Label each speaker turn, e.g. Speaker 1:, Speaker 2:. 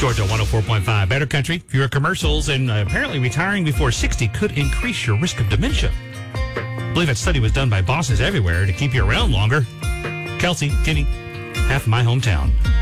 Speaker 1: Georgia 104.5 Better Country. Fewer commercials and apparently retiring before 60 could increase your risk of dementia. I believe that study was done by bosses everywhere to keep you around longer. Kelsey, Kenny, half my hometown.